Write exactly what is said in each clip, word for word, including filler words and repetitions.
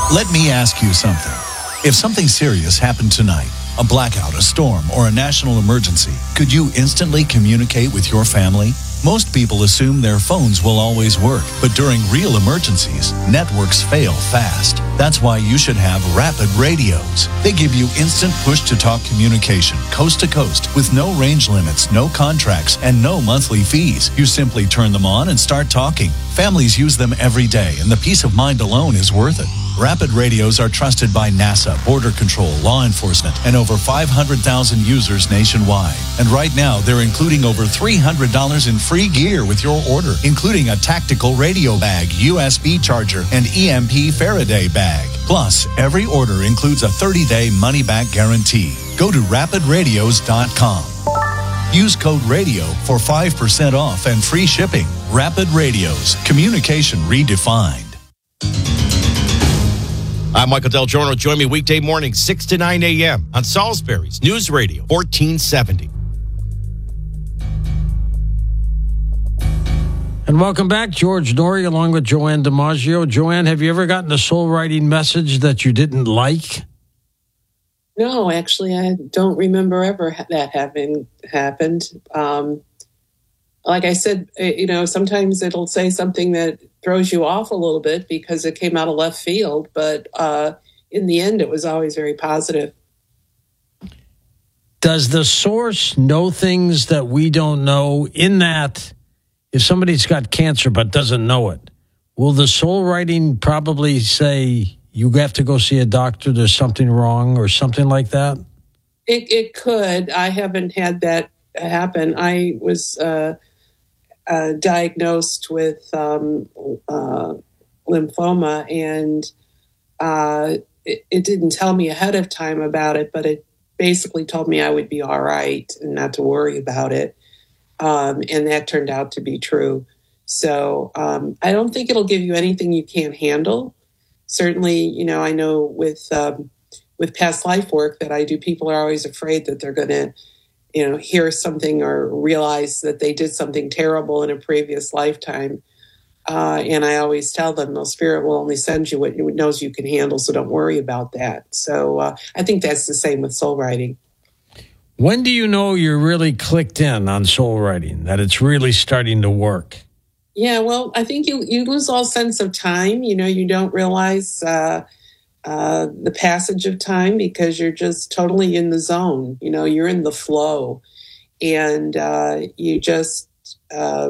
Let me ask you something. If something serious happened tonight, a blackout, a storm, or a national emergency, could you instantly communicate with your family? Most people assume their phones will always work, but during real emergencies, networks fail fast. That's why you should have Rapid Radios. They give you instant push-to-talk communication, coast to coast, with no range limits, no contracts, and no monthly fees. You simply turn them on and start talking. Families use them every day, and the peace of mind alone is worth it. Rapid Radios are trusted by NASA, Border Control, law enforcement, and over five hundred thousand users nationwide. And right now, they're including over three hundred dollars in free gear with your order, including a tactical radio bag, U S B charger, and E M P Faraday bag. Plus, every order includes a thirty-day money-back guarantee. Go to rapid radios dot com. Use code RADIO for five percent off and free shipping. Rapid Radios. Communication redefined. I'm Michael Del Giorno. Join me weekday morning, six to nine a.m. on Salisbury's News Radio, fourteen seventy. And welcome back, George Noory, along with Joanne DiMaggio. Joanne, have you ever gotten a soul writing message that you didn't like? No, actually, I don't remember ever that having happened. Um, like I said, you know, sometimes it'll say something that throws you off a little bit because it came out of left field. But uh, in the end, it was always very positive. Does the source know things that we don't know? In that, if somebody's got cancer but doesn't know it, will the soul writing probably say, you have to go see a doctor, there's something wrong or something like that? It, it could. I haven't had that happen. I was uh, uh, diagnosed with um, uh, lymphoma, and uh, it, it didn't tell me ahead of time about it, but it basically told me I would be all right and not to worry about it. Um, and that turned out to be true. So um, I don't think it'll give you anything you can't handle. Certainly, you know, I know with um, with past life work that I do, people are always afraid that they're going to, you know, hear something or realize that they did something terrible in a previous lifetime. Uh, and I always tell them, no, Spirit will only send you what it knows you can handle, so don't worry about that. So uh, I think that's the same with soul writing. When do you know you're really clicked in on soul writing, that it's really starting to work? Yeah, well, I think you, you lose all sense of time. You know, you don't realize uh, uh, the passage of time because you're just totally in the zone. You know, you're in the flow. And uh, you just, uh,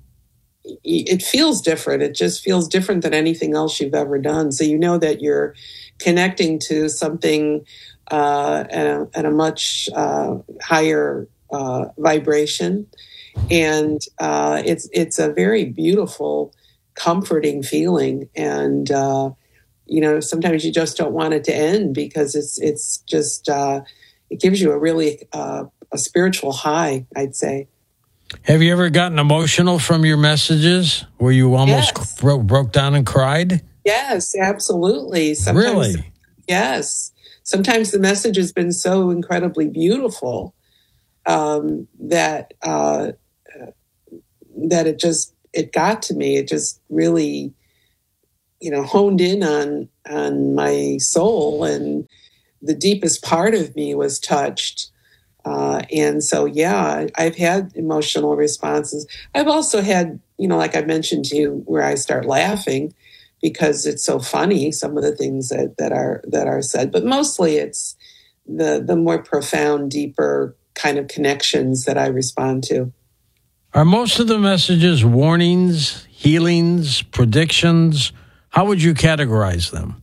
it feels different. It just feels different than anything else you've ever done. So you know that you're connecting to something uh, at, a, at a much uh, higher uh, vibration. And uh, it's it's a very beautiful, comforting feeling. And, uh, you know, sometimes you just don't want it to end because it's it's just, uh, it gives you a really uh, a spiritual high, I'd say. Have you ever gotten emotional from your messages where you almost Yes. bro- broke down and cried? Yes, absolutely. Sometimes, Really? Yes. Sometimes the message has been so incredibly beautiful um, that uh, that it just, it got to me. It just really, you know, honed in on, on my soul, and the deepest part of me was touched. Uh, and so, yeah, I've had emotional responses. I've also had, you know, like I mentioned to you, where I start laughing because it's so funny, some of the things that, that are, that are said, but mostly it's the, the more profound, deeper kind of connections that I respond to. Are most of the messages warnings, healings, predictions? How would you categorize them?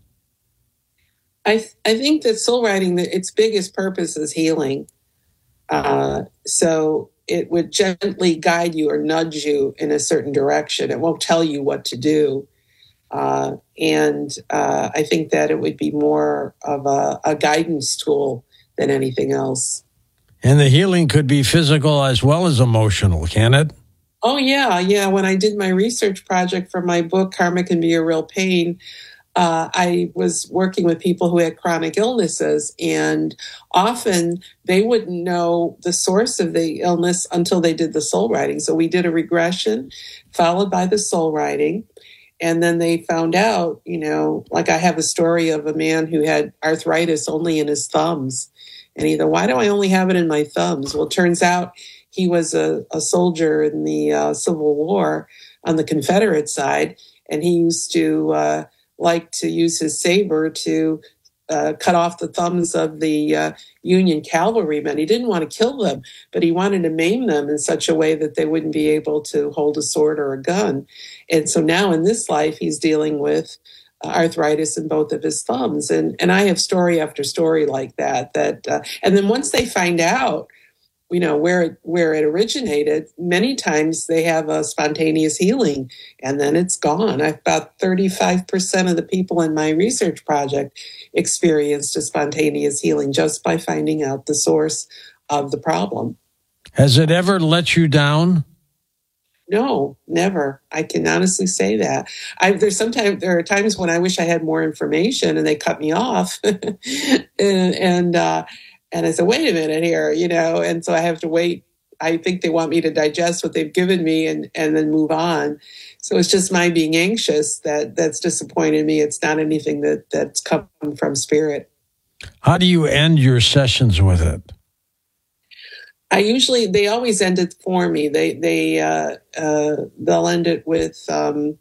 I th- I think that soul writing, its biggest purpose is healing. Uh, so it would gently guide you or nudge you in a certain direction. It won't tell you what to do. Uh, and uh, I think that it would be more of a, a guidance tool than anything else. And the healing could be physical as well as emotional, can it? Oh, yeah. Yeah. When I did my research project for my book, Karma Can Be a Real Pain, uh, I was working with people who had chronic illnesses, and often they wouldn't know the source of the illness until they did the soul writing. So we did a regression followed by the soul writing. And then they found out, you know, like I have a story of a man who had arthritis only in his thumbs. And he thought, why do I only have it in my thumbs? Well, it turns out he was a, a soldier in the uh, Civil War on the Confederate side. And he used to uh, like to use his saber to uh, cut off the thumbs of the uh, Union cavalrymen. He didn't want to kill them, but he wanted to maim them in such a way that they wouldn't be able to hold a sword or a gun. And so now in this life, he's dealing with arthritis in both of his thumbs. And and I have story after story like that. That uh, and then once they find out, you know, where it, where it originated, many times they have a spontaneous healing, and then it's gone. I've about thirty-five percent of the people in my research project experienced a spontaneous healing just by finding out the source of the problem. Has it ever let you down? No, never. I can honestly say that. I, there's sometimes there are times when I wish I had more information, and they cut me off, and and, uh, and I said, "Wait a minute here," you know. And so I have to wait. I think they want me to digest what they've given me, and and then move on. So it's just my being anxious that that's disappointed me. It's not anything that that's come from spirit. How do you end your sessions with it? I usually, they always end it for me. They, they, uh, uh, they'll end it with, um,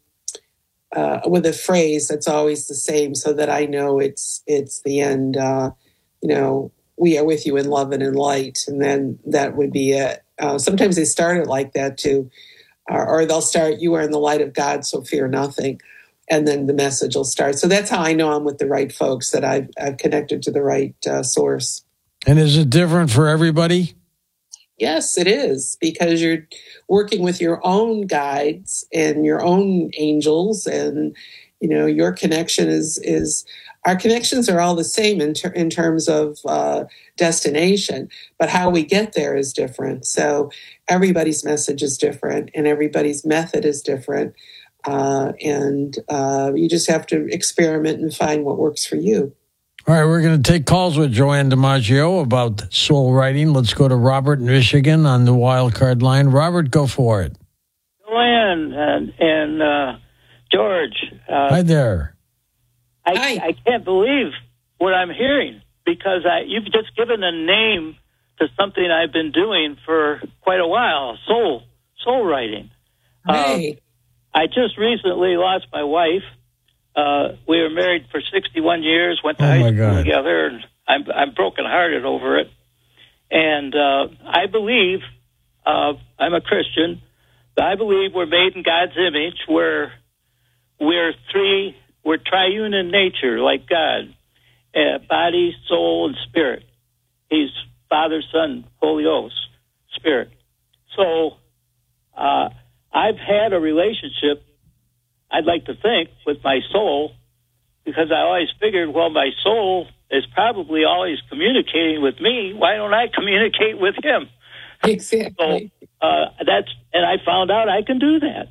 uh, with a phrase that's always the same, so that I know it's, it's the end. Uh, you know, we are with you in love and in light, and then that would be it. Uh, sometimes they start it like that too, or, or they'll start, "You are in the light of God, so fear nothing," and then the message will start. So that's how I know I'm with the right folks, that I've, I've connected to the right uh, source. And is it different for everybody? Yes, it is, because you're working with your own guides and your own angels, and you know your connection is is our connections are all the same in ter- in terms of uh, destination, but how we get there is different. So everybody's message is different, and everybody's method is different, uh, and uh, you just have to experiment and find what works for you. All right, we're going to take calls with Joanne DiMaggio about soul writing. Let's go to Robert in Michigan on the wild card line. Robert, go for it. Joanne and, and uh, George. Uh, Hi there. I, Hi. I can't believe what I'm hearing, because I, you've just given a name to something I've been doing for quite a while, soul, soul writing. Hey. Uh, I just recently lost my wife. Uh, we were married for sixty-one years, went to Oh, high my school God. together, and I'm, I'm brokenhearted over it. And uh, I believe, uh, I'm a Christian, but I believe we're made in God's image. We're, we're three, we're triune in nature, like God, uh, body, soul, and spirit. He's Father, Son, Holy Ghost, Spirit. So uh, I've had a relationship, I'd like to think, with my soul, because I always figured, well, my soul is probably always communicating with me. Why don't I communicate with him? Exactly. So uh, that's, and I found out I can do that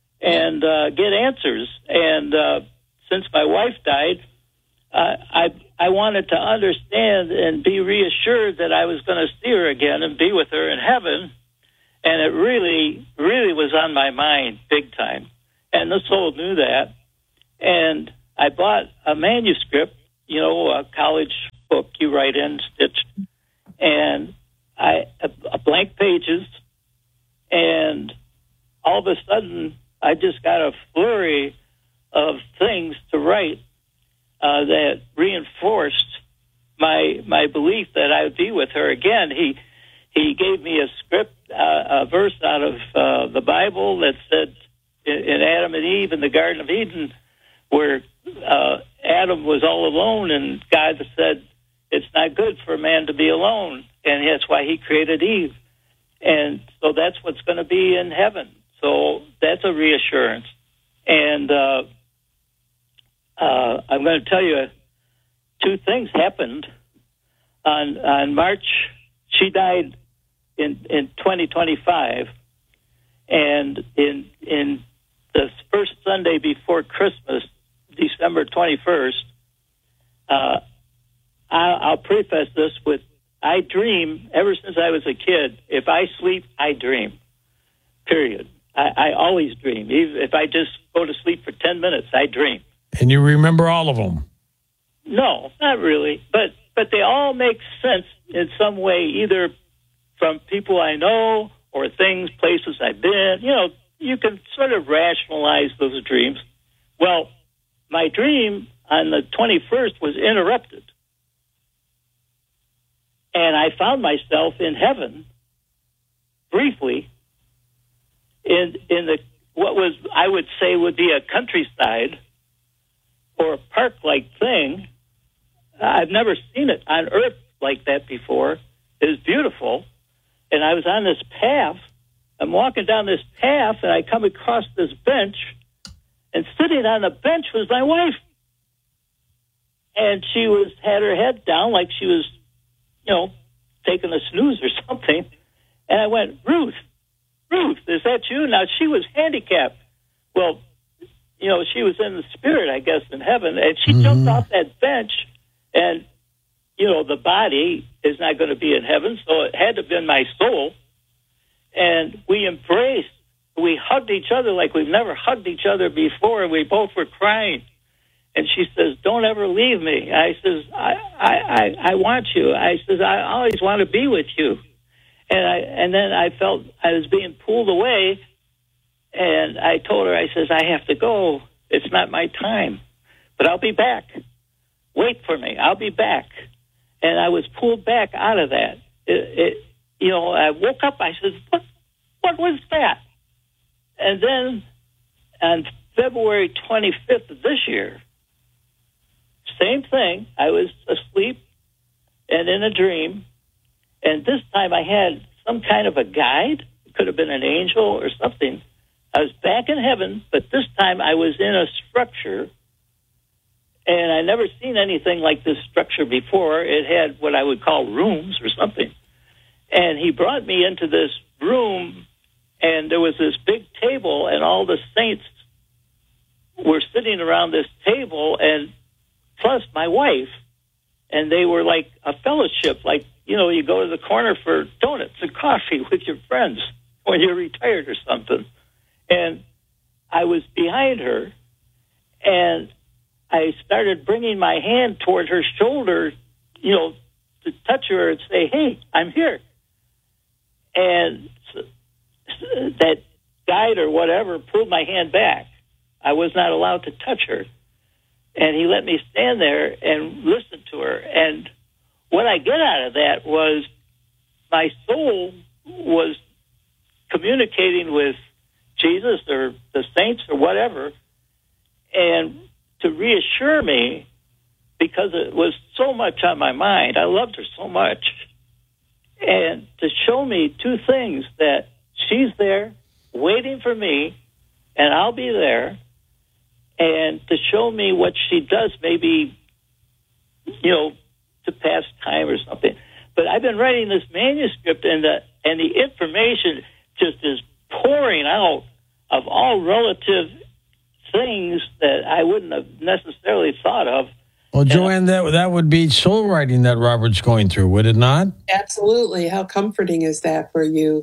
and uh, get answers. And uh, since my wife died, uh, I I wanted to understand and be reassured that I was going to see her again and be with her in heaven. And it really, really was on my mind big time. And the soul knew that. And I bought a manuscript, you know, a college book you write in, stitched, and I a, a blank pages. And all of a sudden, I just got a flurry of things to write uh, that reinforced my my belief that I would be with her again. He he gave me a script, uh, a verse out of uh, the Bible that said, in Adam and Eve in the Garden of Eden, where uh, Adam was all alone, and God said, it's not good for a man to be alone, and that's why he created Eve. And so that's what's going to be in heaven. So that's a reassurance. And uh, uh, I'm going to tell you, two things happened. On on March, she died in, in twenty twenty-five, and in in the first Sunday before Christmas, December twenty-first, uh, I'll, I'll preface this with, I dream ever since I was a kid. If I sleep, I dream, period. I, I always dream. Even if I just go to sleep for ten minutes, I dream. And you remember all of them? No, not really. But but they all make sense in some way, either from people I know or things, places I've been. You know, you can sort of rationalize those dreams. Well, my dream on the twenty-first was interrupted. And I found myself in heaven, briefly, in in the what was, I would say, would be a countryside or a park-like thing. I've never seen it on Earth like that before. It was beautiful. And I was on this path. I'm walking down this path, and I come across this bench, and sitting on the bench was my wife. And she was had her head down like she was, you know, taking a snooze or something. And I went, Ruth, Ruth, is that you? Now, she was handicapped. Well, you know, she was in the spirit, I guess, in heaven. And she mm-hmm. jumped off that bench. And, you know, the body is not going to be in heaven, so it had to have been my soul. And we embraced. We hugged each other like we've never hugged each other before. And we both were crying. And she says, don't ever leave me. I says, I, I, I, I want you. I says, I always want to be with you. And I, and then I felt I was being pulled away. And I told her, I says, I have to go. It's not my time, but I'll be back. Wait for me. I'll be back. And I was pulled back out of that. It, it, you know, I woke up. I said, what, what was that? And then on February twenty-fifth of this year, same thing. I was asleep and in a dream. And this time I had some kind of a guide. It could have been an angel or something. I was back in heaven, but this time I was in a structure. And I never seen anything like this structure before. It had what I would call rooms or something. And he brought me into this room, and there was this big table, and all the saints were sitting around this table, and plus my wife. And they were like a fellowship, like, you know, you go to the corner for donuts and coffee with your friends when you're retired or something. And I was behind her, and I started bringing my hand toward her shoulder, you know, to touch her and say, hey, I'm here. And that guide or whatever pulled my hand back. I was not allowed to touch her. And he let me stand there and listen to her. And what I get out of that was my soul was communicating with Jesus or the saints or whatever, and to reassure me, because it was so much on my mind. I loved her so much. And to show me two things, that she's there waiting for me, and I'll be there, and to show me what she does, maybe, you know, to pass time or something. But I've been writing this manuscript, and the, and the information just is pouring out of all relative things that I wouldn't have necessarily thought of. Well, Joanne, that that would be soul writing that Robert's going through, would it not? Absolutely. How comforting is that for you?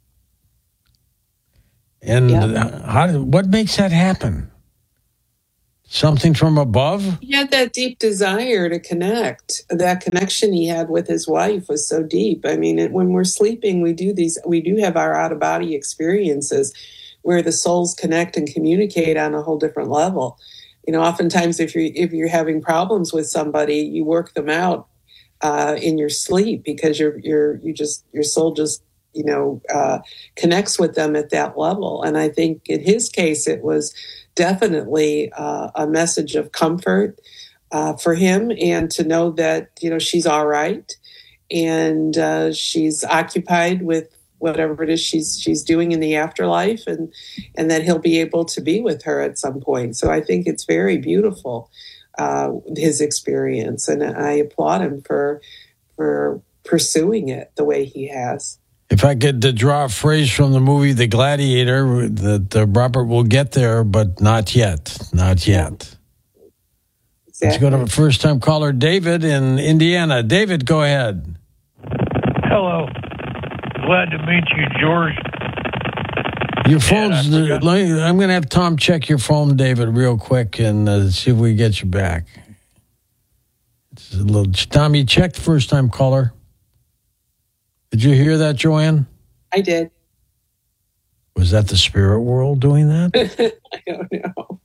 And yeah. how, what makes that happen? Something from above? He had that deep desire to connect. That connection he had with his wife was so deep. I mean, it, when we're sleeping, we do these. We do have our out-of-body experiences where the souls connect and communicate on a whole different level. You know, oftentimes if you're if you're having problems with somebody, you work them out uh, in your sleep because you're you're you just your soul just you know uh, connects with them at that level. And I think in his case, it was definitely uh, a message of comfort uh, for him, and to know that you know she's all right, and uh, she's occupied with whatever it is she's she's doing in the afterlife, and and that he'll be able to be with her at some point. So I think it's very beautiful, uh, his experience, and I applaud him for for pursuing it the way he has. If I could uh, draw a phrase from the movie The Gladiator, that uh, Robert will get there, but not yet, not yet. Exactly. Let's go to a first-time caller, David in Indiana. David, go ahead. Hello. Glad to meet you, George. Your phone's. Uh, let me, I'm going to have Tom check your phone, David, real quick, and uh, see if we get you back. It's a little. Tom, you checked first time caller. Did you hear that, Joanne? I did. Was that the spirit world doing that? I don't know.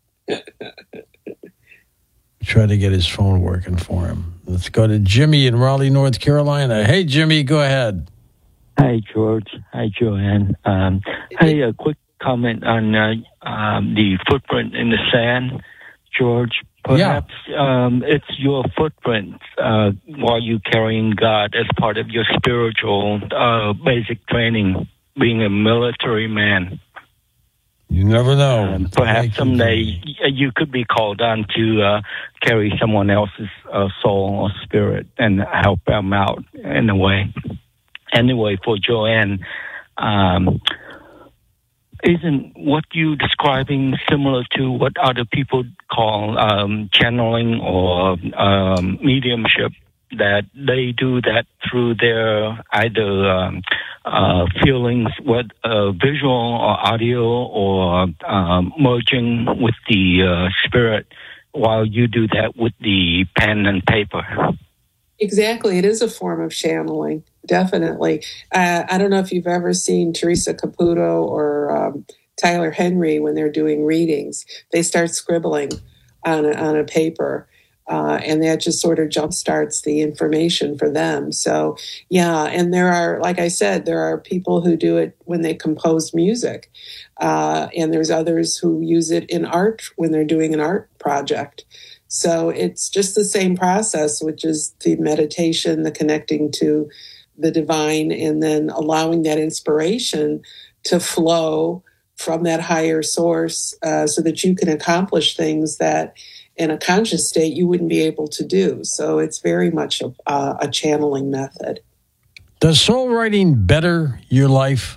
Try to get his phone working for him. Let's go to Jimmy in Raleigh, North Carolina. Hey, Jimmy, go ahead. Hi, George. Hi, Joanne. Um, hey, a quick comment on uh, um, the footprint in the sand, George. Perhaps yeah. um, it's your footprint uh, while you carrying God as part of your spiritual uh, basic training, being a military man. You never know. Um, perhaps someday you could be called on to uh, carry someone else's uh, soul or spirit and help them out in a way. Anyway, for Joanne, um, isn't what you describing similar to what other people call um, channeling or um, mediumship, that they do that through their either um, uh, feelings, what uh, visual or audio, or um, merging with the uh, spirit, while you do that with the pen and paper? Exactly. It is a form of channeling, definitely. Uh, I don't know if you've ever seen Teresa Caputo or um, Tyler Henry when they're doing readings. They start scribbling on a, on a paper, uh, and that just sort of jumpstarts the information for them. So, yeah, and there are, like I said, there are people who do it when they compose music, uh, and there's others who use it in art when they're doing an art project. So it's just the same process, which is the meditation, the connecting to the divine, and then allowing that inspiration to flow from that higher source uh, so that you can accomplish things that in a conscious state you wouldn't be able to do. So it's very much a, uh, a channeling method. Does soul writing better your life?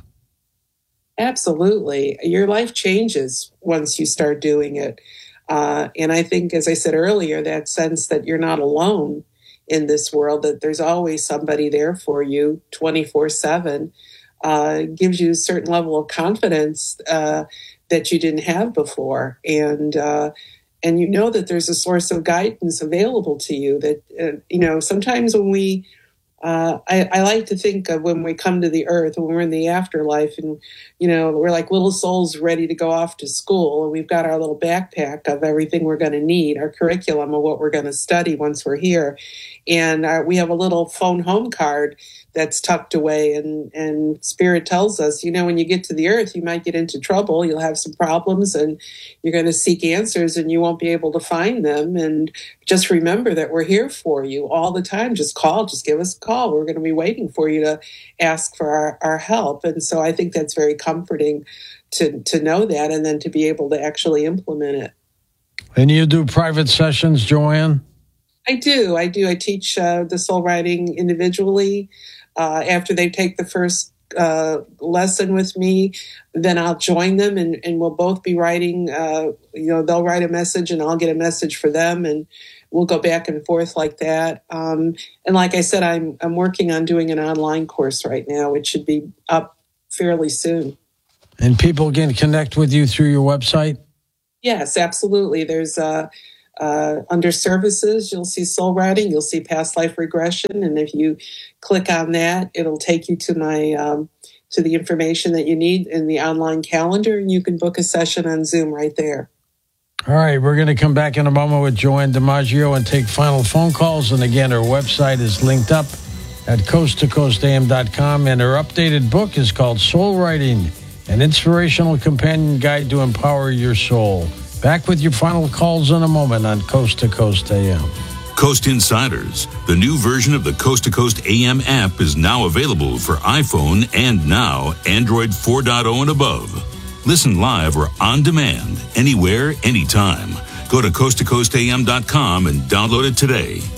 Absolutely. Your life changes once you start doing it. Uh, and I think, as I said earlier, that sense that you're not alone in this world, that there's always somebody there for you twenty-four seven, uh, gives you a certain level of confidence uh, that you didn't have before. And uh, and you know that there's a source of guidance available to you that, uh, you know, sometimes when we Uh, I, I like to think of when we come to the earth, when we're in the afterlife, and, you know, we're like little souls ready to go off to school, and we've got our little backpack of everything we're going to need, our curriculum of what we're going to study once we're here. And our, we have a little phone home card that's tucked away, and, and Spirit tells us, you know, when you get to the earth, you might get into trouble, you'll have some problems, and you're going to seek answers, and you won't be able to find them. And just remember that we're here for you all the time. Just call, just give us a call. We're going to be waiting for you to ask for our, our help. And so I think that's very comforting to, to know that, and then to be able to actually implement it. And you do private sessions, Joanne? I do. I do. I teach uh, the soul writing individually. Uh, after they take the first uh, lesson with me, then I'll join them, and, and we'll both be writing. Uh, you know, they'll write a message, and I'll get a message for them, and we'll go back and forth like that. Um, and like I said, I'm I'm working on doing an online course right now, which should be up fairly soon. And people can connect with you through your website? Yes, absolutely. There's uh, uh, under services, you'll see soul writing, you'll see past life regression, and if you click on that, it'll take you to my um, to the information that you need in the online calendar, and you can book a session on Zoom right there. All right, we're going to come back in a moment with Joanne DiMaggio and take final phone calls. And again, her website is linked up at coast to coast a m dot com, and her updated book is called Soul Writing, an inspirational companion guide to empower your soul. Back with your final calls in a moment on Coast to Coast A M. Coast Insiders, the new version of the Coast to Coast A M app, is now available for iPhone and now Android four point oh and above. Listen live or on demand, anywhere, anytime. Go to coast to coast a m dot com and download it today.